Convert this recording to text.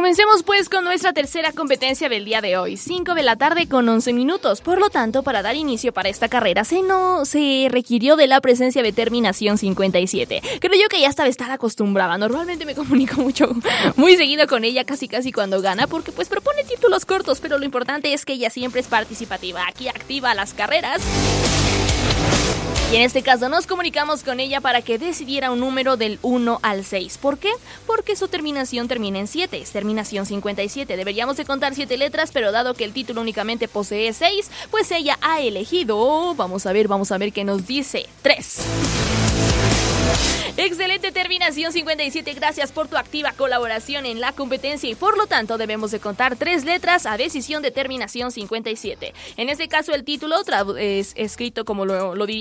Comencemos pues con nuestra tercera competencia del día de hoy, 5 de la tarde con 11 minutos. Por lo tanto, para dar inicio para esta carrera se requirió de la presencia de terminación 57. Creo yo que ya estaba estar acostumbrada. Normalmente me comunico muy seguido con ella, casi cuando gana, porque pues propone títulos cortos, pero lo importante es que ella siempre es participativa. Aquí activa las carreras. Y en este caso nos comunicamos con ella para que decidiera un número del 1 al 6. ¿Por qué? Porque su terminación termina en 7, es terminación 57. Deberíamos de contar 7 letras, pero dado que el título únicamente posee 6, pues ella ha elegido, vamos a ver qué nos dice, 3. Excelente terminación 57, gracias por tu activa colaboración en la competencia y por lo tanto debemos de contar 3 letras a decisión de terminación 57. En este caso el título es escrito como lo diría